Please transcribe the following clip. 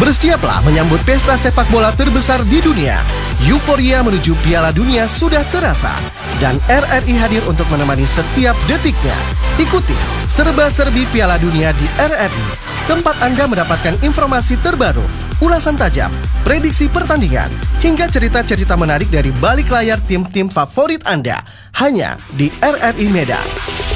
Bersiaplah menyambut pesta sepak bola terbesar di dunia. Euforia menuju Piala Dunia sudah terasa. Dan RRI hadir untuk menemani setiap detiknya. Ikuti serba-serbi Piala Dunia di RRI. Tempat Anda mendapatkan informasi terbaru, ulasan tajam, prediksi pertandingan, hingga cerita-cerita menarik dari balik layar tim-tim favorit Anda. Hanya di RRI Medan.